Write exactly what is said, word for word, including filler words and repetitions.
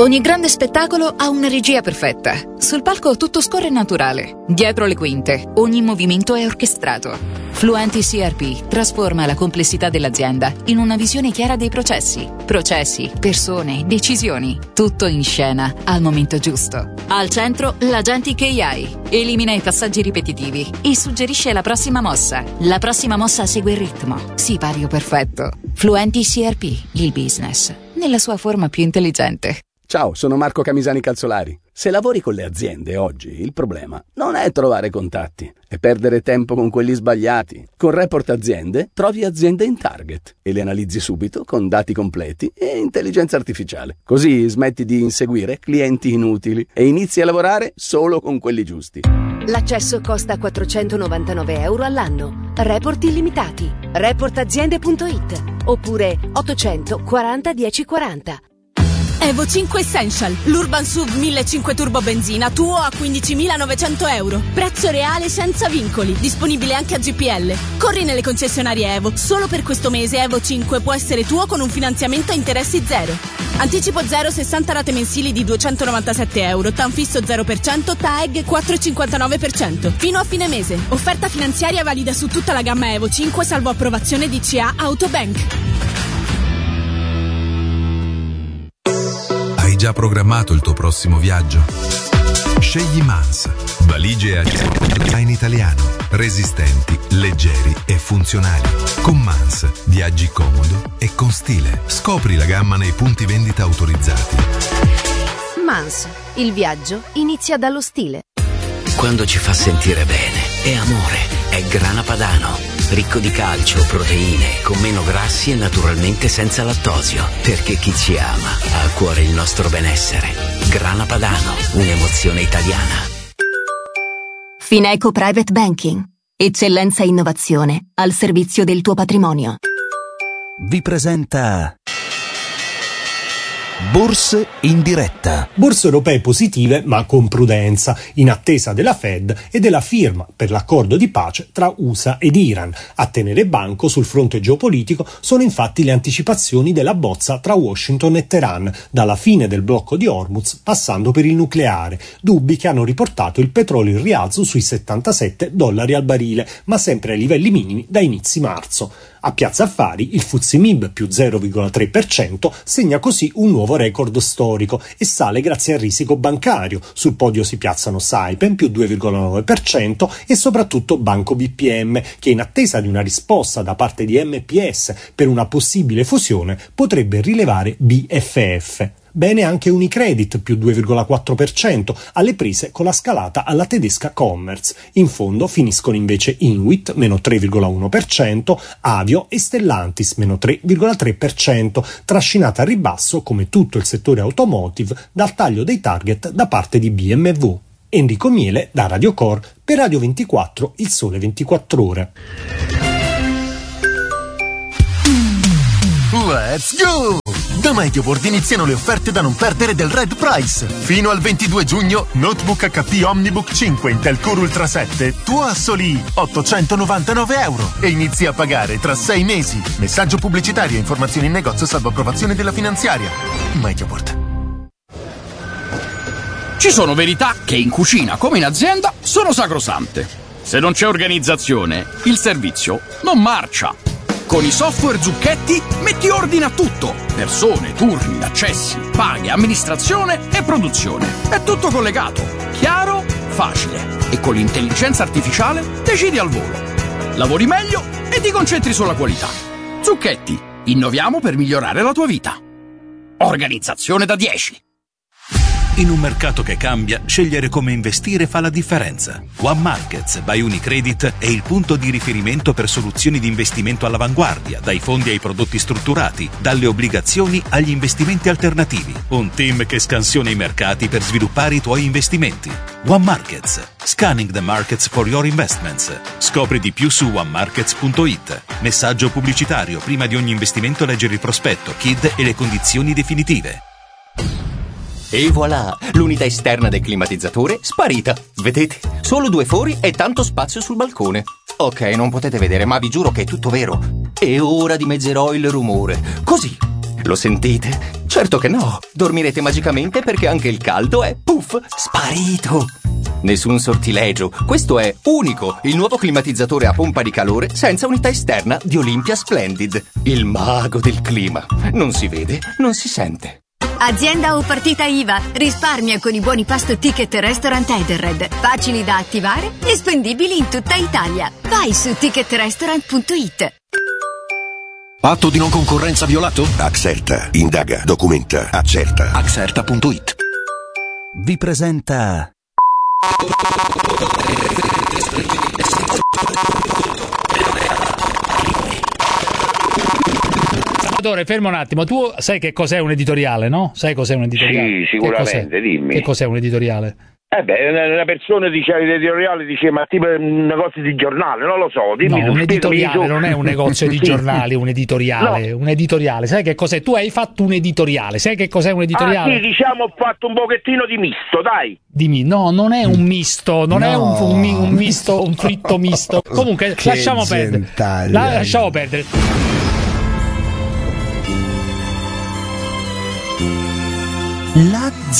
Ogni grande spettacolo ha una regia perfetta. Sul palco tutto scorre naturale. Dietro le quinte, ogni movimento è orchestrato. Fluenti C R P trasforma la complessità dell'azienda in una visione chiara dei processi. Processi, persone, decisioni. Tutto in scena al momento giusto. Al centro, l'Agentic A I. Elimina i passaggi ripetitivi e suggerisce la prossima mossa. La prossima mossa segue il ritmo. Sipario perfetto. Fluenti C R P, il business, nella sua forma più intelligente. Ciao, sono Marco Camisani Calzolari. Se lavori con le aziende oggi, il problema non è trovare contatti, è perdere tempo con quelli sbagliati. Con Report Aziende trovi aziende in target e le analizzi subito con dati completi e intelligenza artificiale. Così smetti di inseguire clienti inutili e inizi a lavorare solo con quelli giusti. L'accesso costa quattrocentonovantanove euro all'anno. Report illimitati. report aziende punto it oppure ottocento quaranta dieci quaranta. Evo cinque Essential, l'Urban S U V millecinquecento Turbo Benzina, tuo a quindicimilanovecento euro. Prezzo reale senza vincoli, disponibile anche a G P L. Corri nelle concessionarie Evo. Solo per questo mese Evo cinque può essere tuo con un finanziamento a interessi zero. Anticipo zero, sessanta rate mensili di duecentonovantasette euro. T A N fisso zero per cento, T A E G quattro virgola cinquantanove per cento. Fino a fine mese. Offerta finanziaria valida su tutta la gamma Evo cinque, salvo approvazione D C A Autobank. Hai già programmato il tuo prossimo viaggio? Scegli Mans, valigie a in italiano, resistenti, leggeri e funzionali. Con Mans viaggi comodo e con stile. Scopri la gamma nei punti vendita autorizzati. Mans, il viaggio inizia dallo stile. Quando ci fa sentire bene, è amore, è Grana Padano. Ricco di calcio, proteine, con meno grassi e naturalmente senza lattosio. Perché chi ci ama ha a cuore il nostro benessere. Grana Padano, un'emozione italiana. Fineco Private Banking. Eccellenza e innovazione al servizio del tuo patrimonio. Vi presenta Borse in diretta. Borse europee positive ma con prudenza, in attesa della Fed e della firma per l'accordo di pace tra U S A ed Iran. A tenere banco sul fronte geopolitico sono infatti le anticipazioni della bozza tra Washington e Teheran, dalla fine del blocco di Hormuz passando per il nucleare, dubbi che hanno riportato il petrolio in rialzo sui settantasette dollari al barile, ma sempre ai livelli minimi da inizi marzo. A Piazza Affari il F T S E M I B più zero virgola tre per cento segna così un nuovo record storico e sale grazie al risico bancario. Sul podio si piazzano Saipem più due virgola nove per cento e soprattutto Banco B P M, che in attesa di una risposta da parte di M P S per una possibile fusione potrebbe rilevare B F F. Bene anche Unicredit più due virgola quattro per cento alle prese con la scalata alla tedesca Commerz. In fondo finiscono invece Inwit meno tre virgola uno per cento, Avio e Stellantis meno tre virgola tre per cento, trascinata a ribasso come tutto il settore automotive dal taglio dei target da parte di B M W. Enrico Miele da Radio Core per Radio ventiquattro, il sole ventiquattro ore. Let's go! Da Mediaworld iniziano le offerte da non perdere del Red Price. Fino al ventidue giugno, Notebook H P Omnibook cinque Intel Core Ultra sette, tuo a soli ottocentonovantanove euro e inizi a pagare tra sei mesi. Messaggio pubblicitario e informazioni in negozio salvo approvazione della finanziaria. Mediaworld. Ci sono verità che in cucina come in azienda sono sacrosante. Se non c'è organizzazione, il servizio non marcia. Con i software Zucchetti metti ordine a tutto. Persone, turni, accessi, paghe, amministrazione e produzione. È tutto collegato, chiaro, facile. E con l'intelligenza artificiale decidi al volo. Lavori meglio e ti concentri sulla qualità. Zucchetti, innoviamo per migliorare la tua vita. Organizzazione da dieci. In un mercato che cambia, scegliere come investire fa la differenza. One Markets by Unicredit è il punto di riferimento per soluzioni di investimento all'avanguardia, dai fondi ai prodotti strutturati, dalle obbligazioni agli investimenti alternativi. Un team che scansiona i mercati per sviluppare i tuoi investimenti. One Markets. Scanning the markets for your investments. Scopri di più su one markets punto it. Messaggio pubblicitario. Prima di ogni investimento leggere il prospetto, K I D e le condizioni definitive. E voilà, l'unità esterna del climatizzatore sparita. Vedete? Solo due fori e tanto spazio sul balcone. Ok, non potete vedere, ma vi giuro che è tutto vero. E ora dimezzerò il rumore. Così. Lo sentite? Certo che no. Dormirete magicamente perché anche il caldo è, puff, sparito. Nessun sortilegio. Questo è unico, il nuovo climatizzatore a pompa di calore senza unità esterna di Olympia Splendid. Il mago del clima. Non si vede, non si sente. Azienda o partita I V A. Risparmia con i buoni pasto ticket restaurant Edenred. Facili da attivare e spendibili in tutta Italia. Vai su ticket restaurant punto it. Patto di non concorrenza violato? Axerta. Indaga, documenta, accerta. Axerta punto it. Vi presenta... Salvatore, fermo un attimo, tu sai che cos'è un editoriale, no? Sai cos'è un editoriale? Sì, sicuramente, che cos'è? dimmi. Che cos'è un editoriale? Eh beh, una persona dice l'editoriale, dice ma tipo un negozio di giornale, non lo so, dimmi no, tu, un editoriale tu. Non è un negozio di giornali, un editoriale, no. Un editoriale, sai che cos'è? Tu hai fatto un editoriale, sai che cos'è un editoriale? Ah sì, diciamo ho fatto un pochettino di misto, dai. Dimmi, no, non è un misto, non no. è un, un, un misto, un fritto misto. Comunque, che lasciamo perdere. La, lasciamo perdere. La